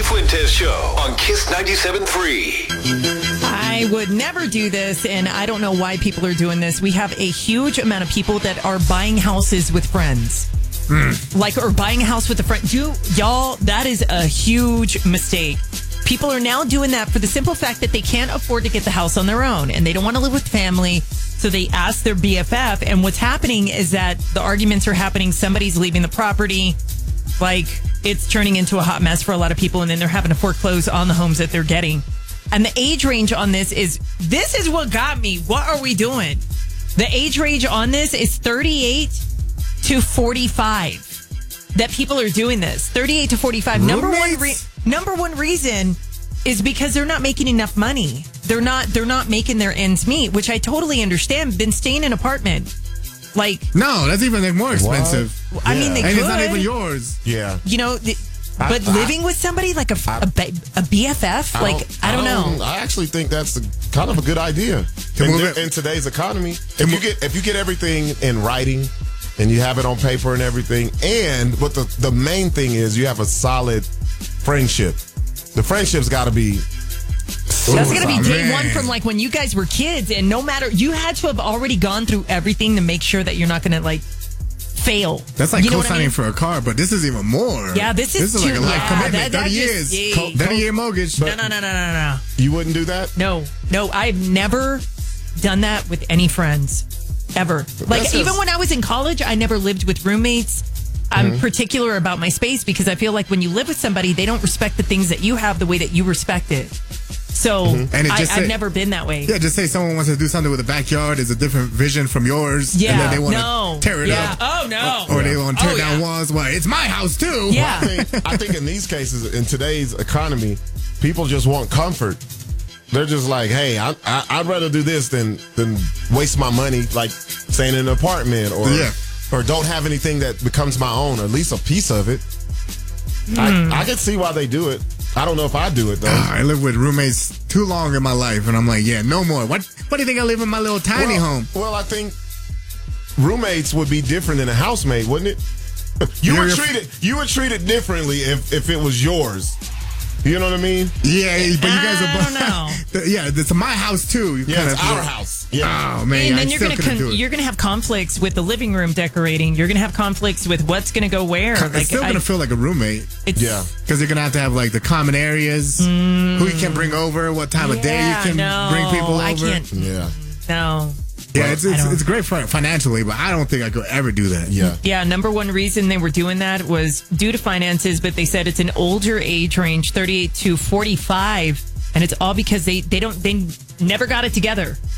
Fuentes Show on Kiss 97.3. I would never do this, and I don't know why people are doing this. We have a huge amount of people that are buying houses with friends. Or buying a house with a friend. Y'all, that is a huge mistake. People are now doing that for the simple fact that they can't afford to get the house on their own, and they don't want to live with family, so they ask their BFF, and what's happening is that the arguments are happening. Somebody's leaving the property. It's turning into a hot mess for a lot of people, and then they're having to foreclose on the homes that they're getting. And the age range on this is what got me. What are we doing? The age range on this is 38 to 45 that people are doing this. 38 to 45. Number one reason is because they're not making enough money. They're not making their ends meet, which I totally understand. Been staying in an apartment. No, that's even more expensive. I mean, they could. And it's not even yours. Yeah. But living with somebody like a BFF, I don't know. I actually think that's kind of a good idea in today's economy. If you get everything in writing and you have it on paper and everything, but the main thing is you have a solid friendship. The friendship's got to be. That's going to be day one from when you guys were kids, and no matter, you had to have already gone through everything to make sure that you're not going to fail. That's like co-signing for a car, but this is even more. Yeah, this is like a life commitment. 30 years. 30-year mortgage. No. You wouldn't do that? No, I've never done that with any friends, ever. Even when I was in college, I never lived with roommates. I'm particular about my space because I feel like when you live with somebody, they don't respect the things that you have the way that you respect it. So I've never been that way. Yeah, just say someone wants to do something with a backyard is a different vision from yours. Yeah, and then they want to tear it up. Oh, no. Or they want to tear down walls. Well, it's my house, too. Yeah. I think in these cases, in today's economy, people just want comfort. They're just like, hey, I'd rather do this than waste my money, staying in an apartment or don't have anything that becomes my own, or at least a piece of it. I can see why they do it. I don't know if I do it, though. I lived with roommates too long in my life, and I'm like, yeah, no more. What do you think I live in my little tiny home? Well, I think roommates would be different than a housemate, wouldn't it? You would treat it differently if it was yours. You know what I mean? Yeah, but you guys are both. I don't know. Yeah, it's my house too. Yeah, it's our house. Yeah. Oh man, and then you're gonna have conflicts with the living room decorating. You're gonna have conflicts with what's gonna go where. It's still gonna feel like a roommate. Because you're gonna have to have the common areas, who you can bring over, what time of day you can bring people over. I can't. Yeah. No. Yeah, it's great financially, but I don't think I could ever do that. Yeah. Number one reason they were doing that was due to finances, but they said it's an older age range, 38 to 45, and it's all because they never got it together.